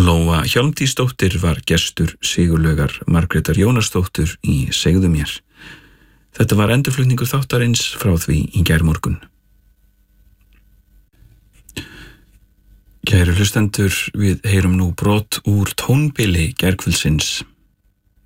Lóa Hjálmtýsdóttir var gestur Sigurlaugar Margrétar Jónasdóttur í Segðu mér. Þetta var endurflutningur þáttarins frá því í gærmorgun. Kæru hlustendur, við heyrum nú brot úr tónbili gærkvöldsins